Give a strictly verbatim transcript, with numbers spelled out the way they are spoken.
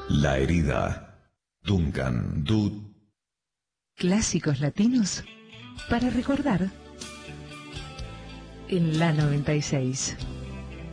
La herida. Duncan Du. Clásicos latinos para recordar en la noventa y seis.